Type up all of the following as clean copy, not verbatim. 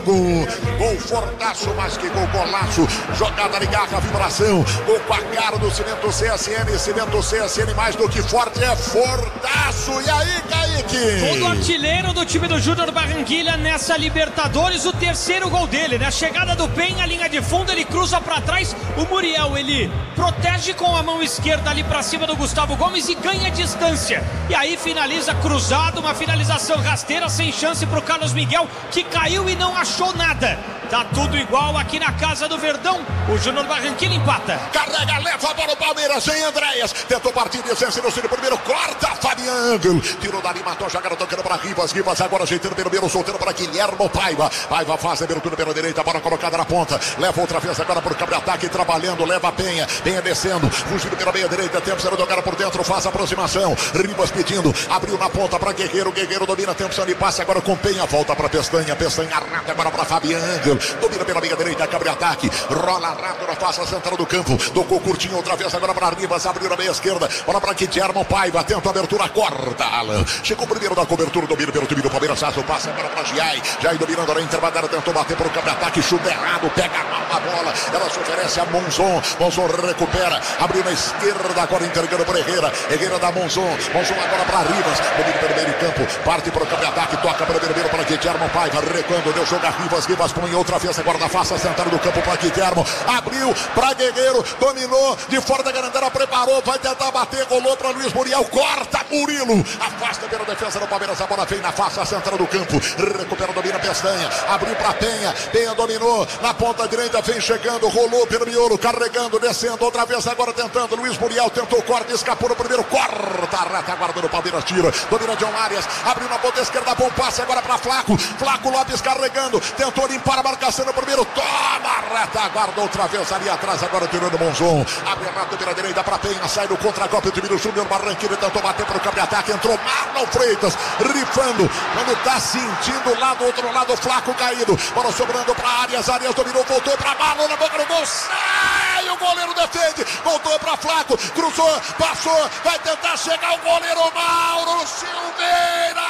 Gol fortaço, mais que gol, golaço. Jogada de garra, vibração. Gol com a cara do Cimento CSN. Cimento CSN mais do que forte, é fortaço. E aí, Kaique? Gol do artilheiro do time do Júnior Barranquilla nessa Libertadores. O terceiro gol dele, né? Chegada do Penha, linha de fundo, ele cruza pra trás. O Muriel, ele protege com a mão esquerda ali pra cima do Gustavo Gomes e ganha distância. E aí finaliza cruzado, uma finalização rasteira, sem chance pro Carlos Miguel, que caiu e não achou nada. Tá tudo igual aqui na casa do Verdão. O Júnior Barranquilla empata. Carrega, leva a bola o Palmeiras em Andréas. Tentou partir de essência no primeiro. Corta, Fabiano. Tirou dali, matou a jogada, tocando para Rivas. Rivas agora ajeitando pelo meio, soltando para Guilherme Paiva. Paiva faz a abertura pela direita, bola colocada na ponta. Leva outra vez agora para o campo de ataque, trabalhando. Leva a Penha. Penha descendo. Fugindo pela meia direita. Tempo sendo jogada por dentro. Faz a aproximação. Rivas pedindo. Abriu na ponta para Guerreiro. Guerreiro domina. Tempo sendo de passe agora com Penha. Volta para Pestanha. Pestanha arrata agora para Fabiano. Domina pela meia direita, cabre ataque, rola rápido na face central do campo, tocou curtinho outra vez agora para Rivas, abriu na meia esquerda, bola para Guilherme Paiva, tenta a abertura, corta, Alan, chegou primeiro da cobertura, domina pelo time do Palmeiras, faz o passe agora para Giai dominando a intervadada, tentou bater para o cabre ataque, chuta errado, pega mal a bola, ela se oferece a Monzon recupera, abriu na esquerda, agora entregando para Herrera da Monzon agora para Rivas, domina pelo meio de campo, parte para o cabre ataque, toca para o primeiro para Guilherme Paiva, recuando, deu jogo a Rivas põe outra vez agora na face central do campo para Guilherme, abriu para Guerreiro, dominou de fora da garantera, preparou, vai tentar bater, rolou para Luiz Muriel, corta Murilo, afasta pela defesa do Palmeiras, a bola vem na face central do campo, recupera, domina Pestanha, abriu para Penha dominou na ponta direita, vem chegando, rolou pelo miolo, carregando, descendo, outra vez agora tentando, Luiz Muriel tentou, corta, escapou no primeiro, corta a retaguarda do Palmeiras, tira, domina John Arias, abriu na ponta esquerda, bom passe agora para Flaco Lopes carregando, tentou limpar a marcação no primeiro, toma, retaguarda outra vez ali atrás, agora tirando Monzon, abre rato pela direita para Penha, sai do contra-golpe do time do Júnior Barranquilla, tentou bater para o campo de ataque, entrou Marlon Freitas, rifando, quando tá sentindo lá do outro lado, Flaco caído, bola sobrando para Arias dominou, voltou para Marlon, na boca do gol, sai, o goleiro defende, voltou para Flaco, cruzou, passou, vai tentar chegar o goleiro Mauro Silveira,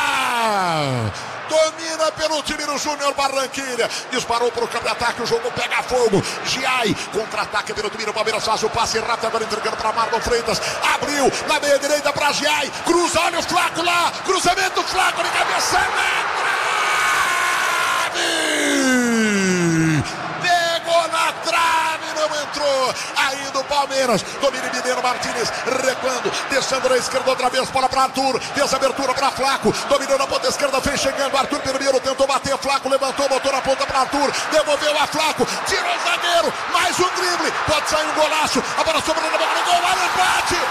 domina pelo time do Júnior Barranquilla, disparou para o campo de ataque, o jogo pega fogo, Giai, contra-ataque pelo time do Palmeiras, faz o passe rápido, agora entregando para Marlon Freitas, abriu na meia direita para Giai, cruza, olha o Flaco lá, cruzamento, Flaco de cabeça, pegou na trave, não entrou, ainda o Palmeiras, domina Mineiro Martínez, recuando, deixando na esquerda outra vez, bola para Arthur, fez abertura para Flaco, dominou na ponta esquerda, vem chegando, Arthur primeiro, tentou bater, Flaco levantou, botou na ponta para Arthur, devolveu a Flaco, tirou o zagueiro, mais um drible, pode sair um golaço, a bola sobrando na boca do gol, olha o empate!